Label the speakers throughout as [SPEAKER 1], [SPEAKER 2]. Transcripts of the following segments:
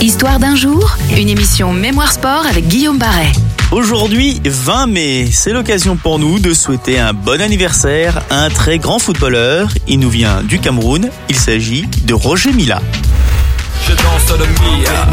[SPEAKER 1] Histoire d'un jour, une émission Mémoire Sport avec Guillaume Barret.
[SPEAKER 2] Aujourd'hui, 20 mai, c'est l'occasion pour nous de souhaiter un bon anniversaire à un très grand footballeur. Il nous vient du Cameroun, il s'agit de Roger Milla.
[SPEAKER 3] Je danse le Mia.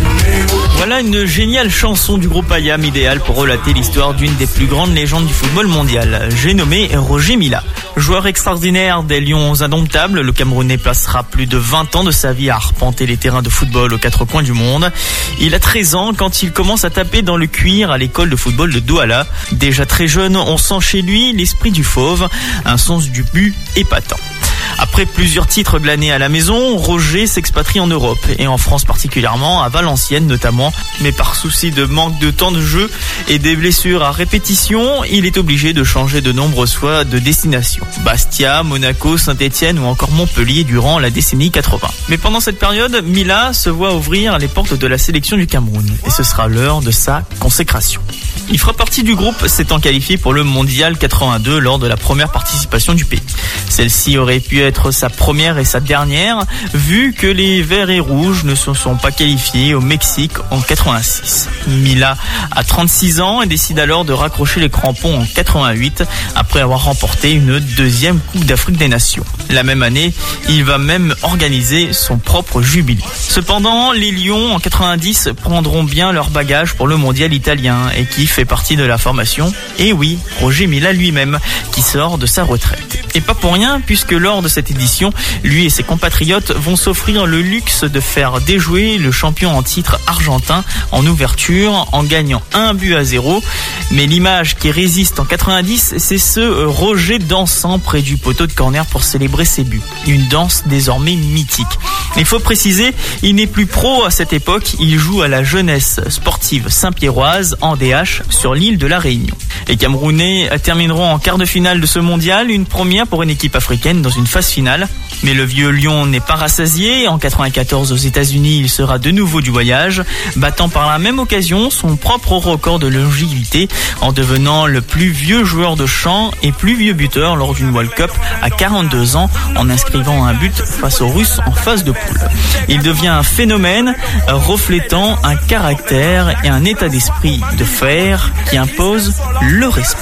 [SPEAKER 2] Voilà une géniale chanson du groupe IAM, idéale pour relater l'histoire d'une des plus grandes légendes du football mondial. J'ai nommé Roger Milla. Joueur extraordinaire des Lions indomptables, le Camerounais passera plus de 20 ans de sa vie à arpenter les terrains de football aux quatre coins du monde. Il a 13 ans quand il commence à taper dans le cuir à l'école de football de Douala. Déjà très jeune, on sent chez lui l'esprit du fauve, un sens du but épatant. Après plusieurs titres glanés à la maison, Roger s'expatrie en Europe et en France particulièrement, à Valenciennes notamment. Mais par souci de manque de temps de jeu et des blessures à répétition, il est obligé de changer de nombreuses fois de destination. Bastia, Monaco, Saint-Etienne ou encore Montpellier durant la décennie 80. Mais pendant cette période, Milla se voit ouvrir les portes de la sélection du Cameroun et ce sera l'heure de sa consécration. Il fera partie du groupe s'étant qualifié pour le Mondial 82 lors de la première participation du pays. Celle-ci aurait pu être sa première et sa dernière, vu que les Verts et Rouges ne se sont pas qualifiés au Mexique en 86. Milla a 36 ans et décide alors de raccrocher les crampons en 88, après avoir remporté une deuxième Coupe d'Afrique des Nations. La même année, il va même organiser son propre jubilé. Cependant, les Lions en 90 prendront bien leur bagage pour le Mondial italien et qui fait partie de la formation. Et oui, Roger Milla lui-même, qui sort de sa retraite. Et pas pour rien, puisque lors de cette édition, lui et ses compatriotes vont s'offrir le luxe de faire déjouer le champion en titre argentin en ouverture en gagnant 1-0. Mais l'image qui résiste en 90, c'est ce Roger dansant près du poteau de corner pour célébrer ses buts. Une danse désormais mythique. Il faut préciser, il n'est plus pro à cette époque, il joue à la jeunesse sportive saint-pierroise en DH sur l'île de la Réunion. Les Camerounais termineront en quart de finale de ce mondial, une première pour une équipe africaine dans une phase finale. Mais le vieux lion n'est pas rassasié. En 94 aux États-Unis, il sera de nouveau du voyage, battant par la même occasion son propre record de longévité en devenant le plus vieux joueur de champ et plus vieux buteur lors d'une World Cup à 42 ans en inscrivant un but face aux Russes en phase de poule. Il devient un phénomène reflétant un caractère et un état d'esprit de fer qui impose le respect.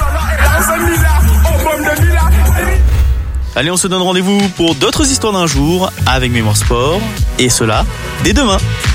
[SPEAKER 2] Allez, on se donne rendez-vous pour d'autres histoires d'un jour avec Mémoire Sport, et cela dès demain.